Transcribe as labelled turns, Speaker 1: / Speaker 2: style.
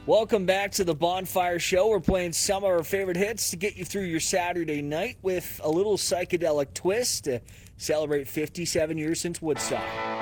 Speaker 1: Welcome back to the Bonfire Show. We're playing some of our favorite hits to get you through your Saturday night with a little psychedelic twist to celebrate 57 years since Woodstock.